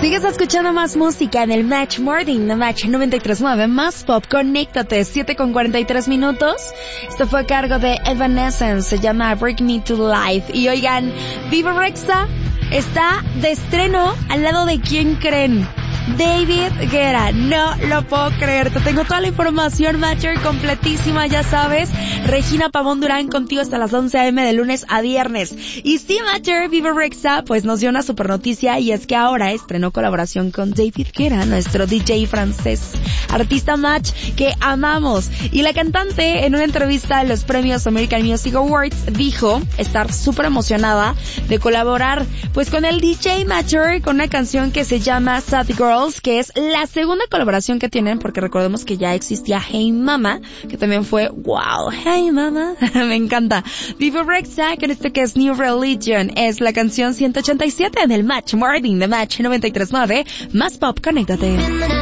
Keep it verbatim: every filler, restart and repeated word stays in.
Sigues escuchando más música en el Match Morning, The Match noventa y tres punto nueve, más pop, conéctate, siete con cuarenta y tres minutos. Esto fue a cargo de Evanescence, se llama Bring Me to Life. Y oigan, Viva Rexa está de estreno al lado de ¿quién creen? David Guetta, no lo puedo creer, te tengo toda la información, Matcher, completísima, ya sabes. Regina Pavón Durán contigo hasta las once a eme de lunes a viernes. Y sí, Matcher, Viva Rexa, pues nos dio una super noticia, y es que ahora estrenó colaboración con David Guetta, nuestro D J francés, artista Match que amamos. Y la cantante, en una entrevista a los premios American Music Awards, dijo estar súper emocionada de colaborar pues con el D J Matcher, con una canción que se llama Sad Girl, que es la segunda colaboración que tienen, porque recordemos que ya existía Hey Mama, que también fue wow, Hey Mama, me encanta. Viva Rexa, que en este que es New Religion, es la canción ciento ochenta y siete del Match Morning, The Match noventa y tres punto nueve, más pop, conéctate.